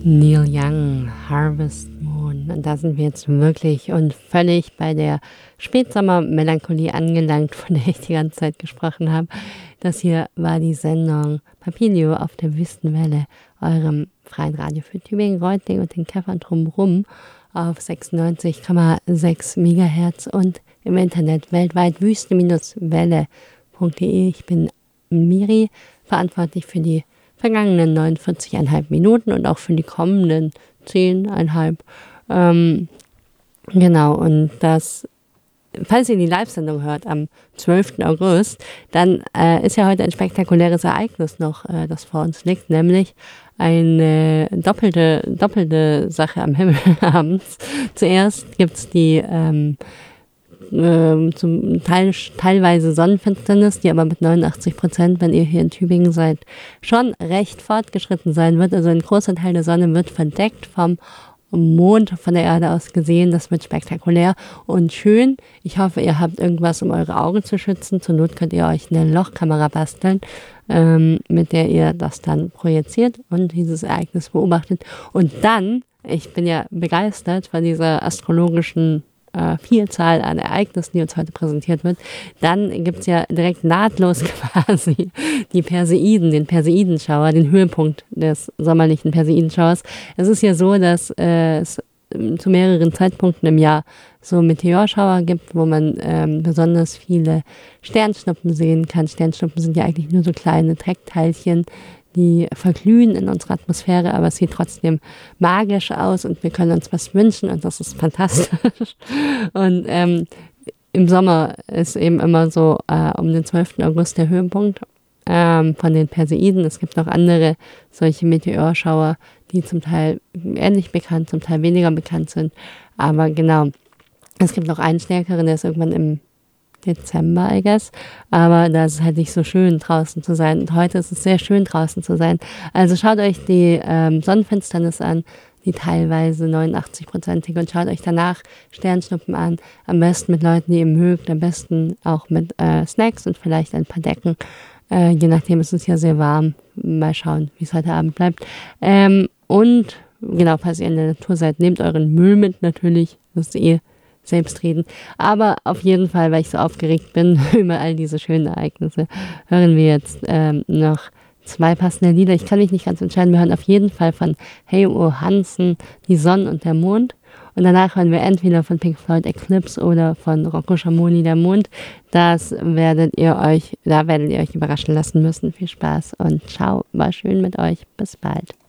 Neil Young, Harvest Moon. Und da sind wir jetzt wirklich und völlig bei der Spätsommer-Melancholie angelangt, von der ich die ganze Zeit gesprochen habe. Das hier war die Sendung Papilio auf der Wüstenwelle, eurem freien Radio für Tübingen, Reutlingen und den Käffern drumherum auf 96,6 MHz und im Internet weltweit wüste-welle.de. Ich bin Miri, verantwortlich für die vergangenen 49,5 Minuten und auch für die kommenden 10,5. Genau, und das, falls ihr die Live-Sendung hört am 12. August, dann ist ja heute ein spektakuläres Ereignis noch, das vor uns liegt, nämlich eine doppelte Sache am Himmel abends. Zuerst gibt es die zum Teil teilweise Sonnenfinsternis, die aber mit 89%, wenn ihr hier in Tübingen seid, schon recht fortgeschritten sein wird. Also ein großer Teil der Sonne wird verdeckt vom Mond, von der Erde aus gesehen. Das wird spektakulär und schön. Ich hoffe, ihr habt irgendwas, um eure Augen zu schützen. Zur Not könnt ihr euch eine Lochkamera basteln, mit der ihr das dann projiziert und dieses Ereignis beobachtet. Und dann, ich bin ja begeistert von dieser astrologischen Vielzahl an Ereignissen, die uns heute präsentiert wird, dann gibt es ja direkt nahtlos quasi die Perseiden, den Perseidenschauer, den Höhepunkt des sommerlichen Perseidenschauers. Es ist ja so, dass es zu mehreren Zeitpunkten im Jahr so Meteorschauer gibt, wo man besonders viele Sternschnuppen sehen kann. Sternschnuppen sind ja eigentlich nur so kleine Dreckteilchen, die verglühen in unserer Atmosphäre, aber es sieht trotzdem magisch aus und wir können uns was wünschen und das ist fantastisch. Und im Sommer ist eben immer so um den 12. August der Höhepunkt von den Perseiden. Es gibt noch andere solche Meteorschauer, die zum Teil ähnlich bekannt, zum Teil weniger bekannt sind. Aber genau, es gibt noch einen stärkeren, der ist irgendwann im Dezember, I guess. Aber da ist es halt nicht so schön, draußen zu sein. Und heute ist es sehr schön, draußen zu sein. Also schaut euch die Sonnenfinsternis an, die teilweise 89%ige, und schaut euch danach Sternschnuppen an. Am besten mit Leuten, die ihr mögt. Am besten auch mit Snacks und vielleicht ein paar Decken. Je nachdem, ist es ja sehr warm. Mal schauen, wie es heute Abend bleibt. Und genau, falls ihr in der Natur seid, nehmt euren Müll mit natürlich. Das ist selbst reden. Aber auf jeden Fall, weil ich so aufgeregt bin über all diese schönen Ereignisse, hören wir jetzt noch 2 passende Lieder. Ich kann mich nicht ganz entscheiden. Wir hören auf jeden Fall von Hey-O Hansen Die Sonne und der Mond. Und danach hören wir entweder von Pink Floyd Eclipse oder von Rocco Schamoni Der Mond. Da werdet ihr euch überraschen lassen müssen. Viel Spaß und ciao. War schön mit euch. Bis bald.